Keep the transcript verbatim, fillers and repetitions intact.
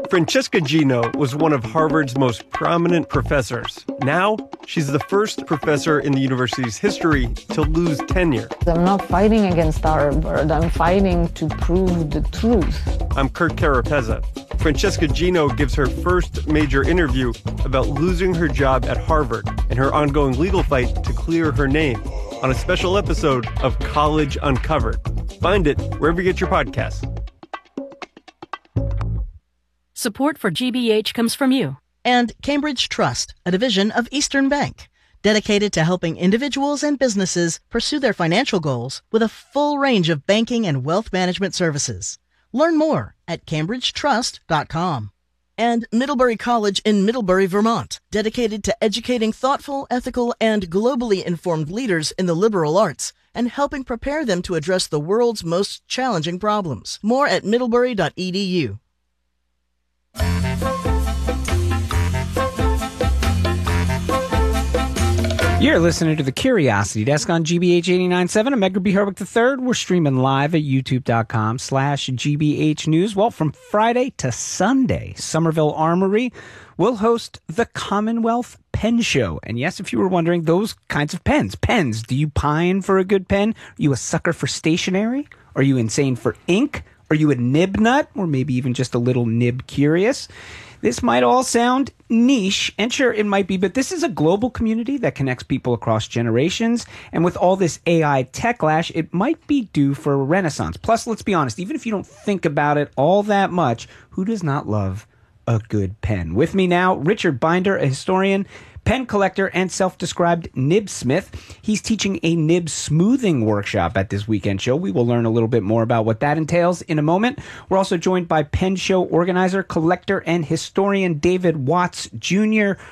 Francesca Gino was one of Harvard's most prominent professors. Now, she's the first professor in the university's history to lose tenure. I'm not fighting against Harvard. I'm fighting to prove the truth. I'm Kurt Carapezza. Francesca Gino gives her first major interview about losing her job at Harvard and her ongoing legal fight to clear her name on a special episode of College Uncovered. Find it wherever you get your podcasts. Support for G B H comes from you. And Cambridge Trust, a division of Eastern Bank, dedicated to helping individuals and businesses pursue their financial goals with a full range of banking and wealth management services. Learn more at cambridge trust dot com. And Middlebury College in Middlebury, Vermont, dedicated to educating thoughtful, ethical, and globally informed leaders in the liberal arts and helping prepare them to address the world's most challenging problems. More at middlebury dot e d u. You're listening to the Curiosity Desk on G B H eighty-nine point seven. I'm Edgar B. Herwick the third. We're streaming live at youtube.com slash GBH News. Well, from Friday to Sunday, Somerville Armory will host the Commonwealth Pen Show. And yes, if you were wondering, those kinds of pens. Pens. Do you pine for a good pen? Are you a sucker for stationery? Are you insane for ink? Are you a nib nut? Or maybe even just a little nib curious? This might all sound niche, and sure, it might be, but this is a global community that connects people across generations, and with all this A I techlash, it might be due for a renaissance. Plus, let's be honest, even if you don't think about it all that much, who does not love a good pen? With me now, Richard Binder, a historian, pen collector, and self-described nibsmith. He's teaching a nib smoothing workshop at this weekend show. We will learn a little bit more about what that entails in a moment. We're also joined by pen show organizer, collector, and historian David Watts Junior